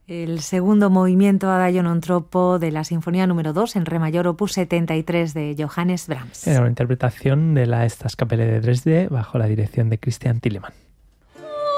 El segundo movimiento Adagio non troppo de la Sinfonía número 2 en re mayor, opus 73 de Johannes Brahms. Era una interpretación de la Staatskapelle de Dresde bajo la dirección de Christian Thielemann.